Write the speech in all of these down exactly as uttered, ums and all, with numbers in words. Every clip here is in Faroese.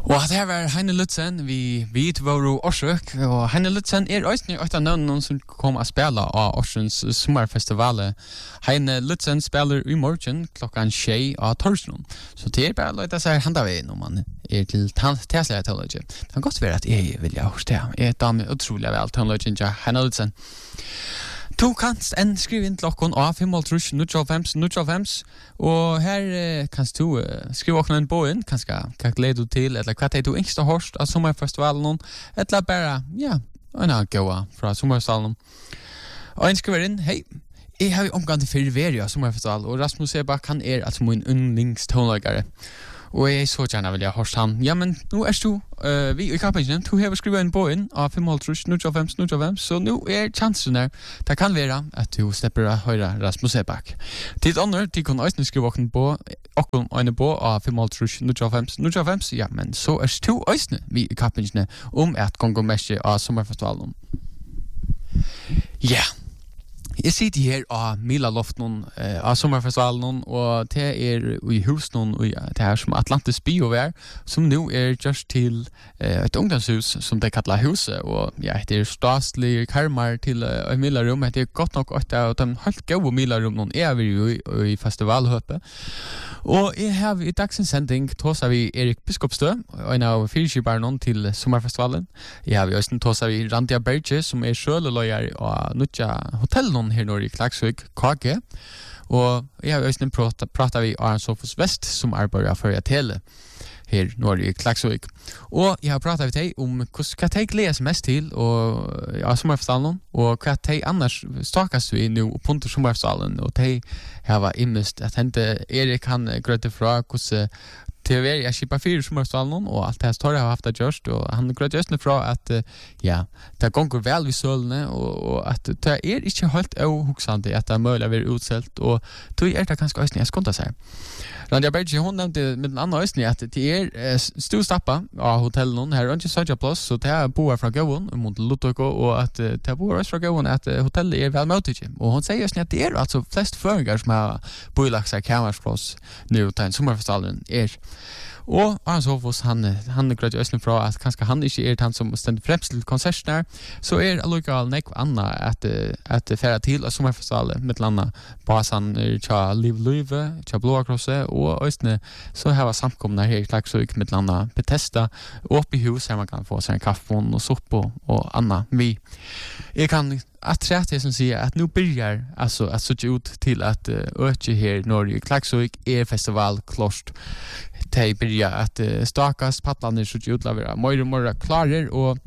Og det her var Heine Lutzen, vi vet våre årsøk, og Heine Lutzen er også et av navnene som kommer å spille av Årsens sommerfestival. Heine Lutzen spiller i morgen klokken tjei av torsdagen. Så det er bare å løte seg hende ved når man er til Tesla Teology. Det kan godt være at jeg vil ha hos det. Jeg er dame utrolig vel Teology til Heine Lutzen. Du kanst en skrive inn til okken av fem null fem null fem og her eh, kanst du eh, skrive okken en båen, kanskje hva gleder du til, eller hva er du yngste hørst av sommerfestivalen, eller bare, ja, en annen gåa fra sommerfestivalen. Og en skriver inn, hei, jeg har jo omgang til Fyrveria sommerfestival, og Rasmus Sebak, han er altså min yndlingstonlagare. Og jeg så gjerne vil jeg hørst han. Ja, men nå er du, uh, vi i kampingen, du har skrivet en båen av fem null fem null fem, så nå er chansen her. Det kan være at du slipper å høre Rasmus Sebak. Til andre, de kan også skrive åkken på, åkken øyne på av fem null fem null fem, ja, men så er du også vi i kampingen om at Kongo Messi av sommerfestivalen. Ja. Yeah. Jeg sitter her av Mila Loften eh, av sommerfestivalen, og det er i husen, og det er som Atlantis Biovær, som nå er just til eh, et ungdomshus som det kallar huset, og ja, det er staslige karmar til uh, et Mila-rum, det er godt nok at det er de helt gode Mila-rum, noen er vi jo i, i festivalhøpet. Og jeg har i dagsens sending tåsa vi Erik Biskopstø, en av fyrkjøperne til sommerfestivalen. Jeg har vi også tåsa vi Randia Berge, som er sjøleløyer og nødja hotellen her nord i Klaksvik, K G. Og jeg har også pratet, pratet vi Aron Sofus Vest, som arbeider for Tele her nord i Klaksvik. Og jeg har pratet med deg om hva de gleder seg mest til og, ja, sommerfestivalen, og hva de annars stakast vi nå på sommerfestivalen, og de har immest at hente Erik han grøtte fra hvordan T V jag skippar fyra sommarstalen och allt det här står jag har haft att görs och han gröt just nu från att ja, det går väl vid sölne och, och att det är inte helt ohuxande att det är möjligt att vara utsält och då är det ganska östning jag skontar sig. Randia Berge, hon nämnde med en annan östning att det är stor stappa av hotellen här runt i Södja Plus så det är boar från Gåvon mot Lutoko och att det är boar från Gåvon att hotellet är väl mötigt och hon säger just att det är alltså flest föringar som har boilagt sig kammarsplås nu till sommarfestivalen är. Og Aron Sofus, han, han er grøtt østning fra at kanskje han ikke er han som stender fremst til konsertene, så er allukal nekv anna at, at færa til av sommerfestivalen, med landa basen tja Liv Løyve, tja Blåakrosse, og østene så har vi samkomne her i Klaksvik, med landa Bethesda, oppe i hus her man kan få seg en kaffebånd og sopp og, og anna vi. Jeg kan att träta som säger att nu börjar alltså att söka ut till att öka här Norge Klaksvik är festival klost. Det börjar att stakas paddlarna söka ut lavera mer och mer klarer och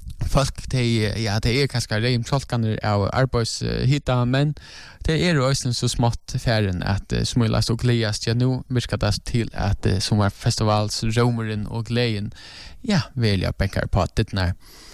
folk det ja det är kanske rejält tolkande av arbetshitta men det är också så smått färden att smulas och glädjas ja nu virkar det till att sommarfestivals romeren och glädjen ja välja bänkar på det när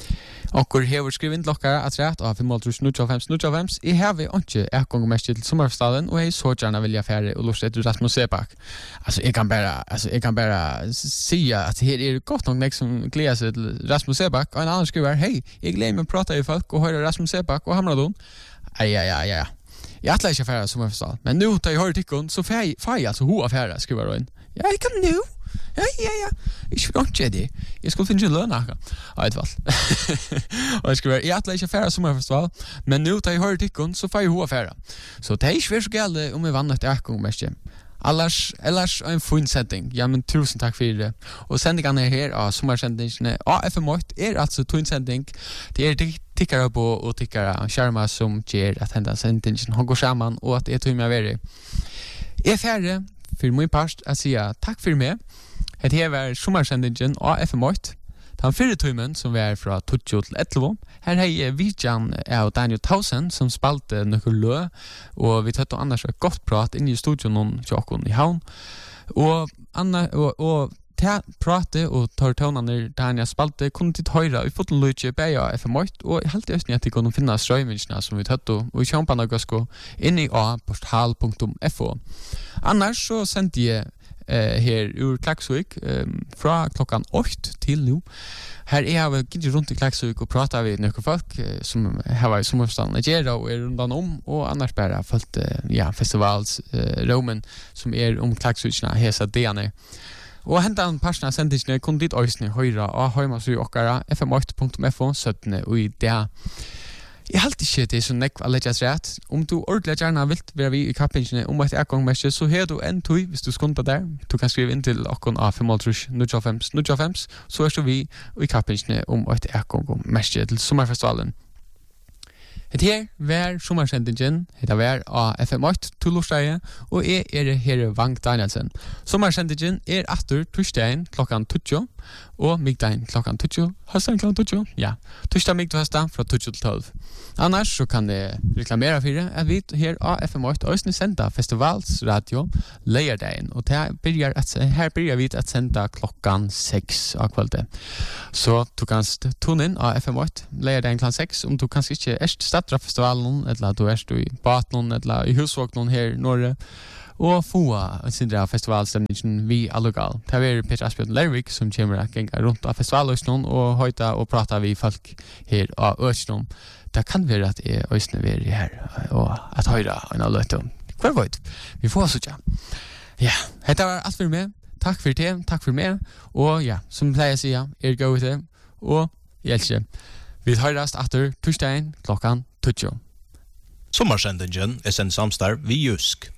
Onkur hever skrivin til okkara at rett av fem null fem null fem. Jeg har vi ikke et gang mest til sommerfestivalen, og jeg så gjerne vilja fære og lust etter Rasmus Sebak. Altså, jeg kan bare, altså, jeg kan bare si at her er godt nok nek som gleder seg til Rasmus Sebak, og en annen skriver, hei, jeg gleder meg å prate i folk og høre Rasmus Sebak og Hamradon. Ei, ja, ja, ja. Jeg atler ikke fære sommerfestivalen, men nu da jeg hører tikkun, så får jeg altså hoa fære, skriver hun. Ja, jeg kan nu. Ja, ja, ja. Jeg skulle ikke det. Jeg skulle finne løn akkurat. Ja, et fall. Og jeg skulle være, jeg atler ikke fære sommerfestival, men nu da jeg hører tikkun, så får jeg hoa fære. Så det er ikke så gale om jeg vannet det akkurat mest hjem. Allars, ellers en fin sending. Ja, men tusen takk for det. Og sendingene er her av sommersendingene. A F M åtte er altså twin sending. Det er tikkere på og tikkere skjermer som gjør at denne sendingen går sammen, og at jeg tror meg være. Jeg er ferdig for min part å si takk for meg. Det her var sommersendingen A F M åtte. Den fyrre timen som vi er fra tjugo til elleve. Her har jeg Vidjan av Daniel Tausen som spalte noen lø, og vi tøtte annars et godt prat inne i studion til åkken i havn. Og, Anna, og, og til prate og tar tøvnene Daniel spalte kunne til høyre i foten løyke bei av F M åtte, og jeg heldte også at de kunne finne strøymingene som vi tøtte, og i kjømpene gasko inne i a portal punktum f o. Annars så sendte jeg Uh, her ur Klaksvik um, fra klokkan åtte til nu. Her er jeg gitt rundt i Klaksvik og prater vi noen folk uh, som har vært i sommerforstanden å gjøre og er rundan om, og annars bare fulgt uh, ja, festivals uh, Roman som er om Klaksvikene hesa dene. Og hentan parsna sendingene kunne dit øysene høyre og høyma så i okkara f m åtte punktum f o sytten og i det. Jeg helt ikke det er så nekv alle jazz rett. Om du ordentlig gjerne vil være vi i kappingene om et ekongmessje, så har du en tøy hvis du skunter der. Du kan skrive inn til okkon av fem null fem null fem, så er så vi i kappingene om et ekongmessje til sommerfestivalen. Et her var sommersendingen, heter var av F M åtte Tullorsteie, og jeg er her Vang Danielsen. Sommersendingen er atter torsdagen klokkan tjugo, og migdagen klokkan tjugo. Høsten klokkan tjugo? Ja. Torsdag migdag høsten fra tjugo til tolv. Annars så kan det reklamere for det, at vi her av F M åtte også sender festivalsradio leierdagen, og her begynner, at, her begynner vi at sende klokkan seks av kveldet. Så du kan tune inn av F M åtte leierdagen klokkan seks, om du kanskje ikke er stadra festivalen, eller du er i Batnon, eller i husvåknon her i Norge, og få en sindre av festivalstemningen vi er lokal. Det er Peter Asbjørn Lervik som kommer og ganger rundt av festivaløsnen og høyta og prata vi folk her av Øsnen. Det kan være at jeg øsne vil her og at høyre en av løtten. Hva er det? Vi får oss ikke. Ja, dette var alt for meg. Takk for det, takk for meg. Og ja, som pleier jeg sier, er gå ut det. Og jeg elsker. Vi høyrast etter torsdagen klokkan tjugo. Sommersendingen er sendt samstarv vi Jusk.